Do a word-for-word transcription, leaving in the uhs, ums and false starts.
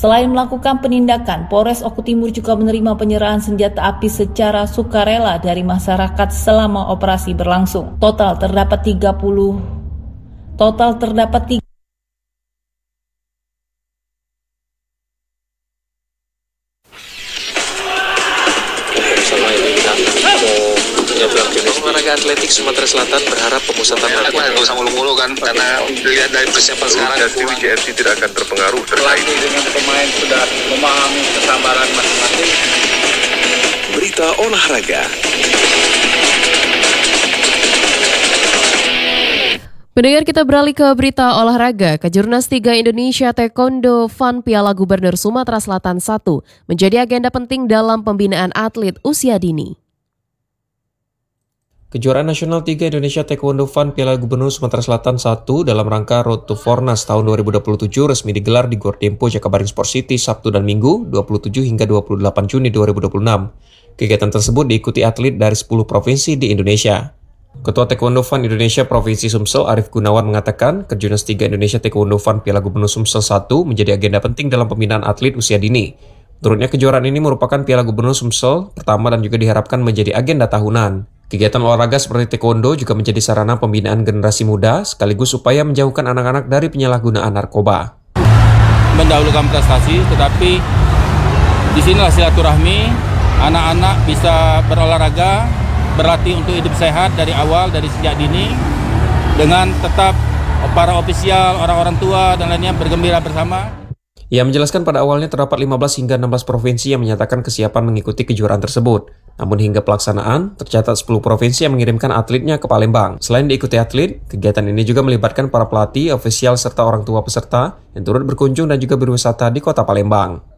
Selain melakukan penindakan, Polres Oku Timur juga menerima penyerahan senjata api secara sukarela dari masyarakat selama operasi berlangsung. Total terdapat tiga puluh Total terdapat tiga Olahraga atletik Sumatera Selatan berharap pemusatan latihan nggak usah mulu-mulu kan, karena dilihat dari persiapan sekarang W J R C tidak akan terpengaruh terkait dengan pemain sudah memahami kesabaran masing-masing. berita olahraga. Pendengar, kita beralih ke berita olahraga. Kejurnas tiga Indonesia Taekwondo Fun Piala Gubernur Sumatera Selatan satu menjadi agenda penting dalam pembinaan atlet usia dini. Kejuaraan Nasional tiga Indonesia Taekwondo Fun Piala Gubernur Sumatera Selatan satu dalam rangka Road to Fornas tahun dua ribu dua puluh tujuh resmi digelar di Gor Dempo, Jakabaring Sport City Sabtu dan Minggu dua puluh tujuh hingga dua puluh delapan Juni dua ribu dua puluh enam. Kegiatan tersebut diikuti atlet dari sepuluh provinsi di Indonesia. Ketua Taekwondo Fun Indonesia Provinsi Sumsel Arif Gunawan mengatakan Kejurnas tiga Indonesia Taekwondo Fun Piala Gubernur Sumsel satu menjadi agenda penting dalam pembinaan atlet usia dini. Menurutnya kejuaraan ini merupakan Piala Gubernur Sumsel pertama dan juga diharapkan menjadi agenda tahunan. Kegiatan olahraga seperti taekwondo juga menjadi sarana pembinaan generasi muda sekaligus upaya menjauhkan anak-anak dari penyalahgunaan narkoba. Mendahulukan prestasi, tetapi di sinilah silaturahmi, anak-anak bisa berolahraga, berlatih untuk hidup sehat dari awal, dari sejak dini, dengan tetap para ofisial, orang-orang tua dan lainnya bergembira bersama. Ia menjelaskan pada awalnya terdapat lima belas hingga enam belas provinsi yang menyatakan kesiapan mengikuti kejuaraan tersebut. Namun hingga pelaksanaan, tercatat sepuluh provinsi yang mengirimkan atletnya ke Palembang. Selain diikuti atlet, kegiatan ini juga melibatkan para pelatih, ofisial, serta orang tua peserta yang turut berkunjung dan juga berwisata di kota Palembang.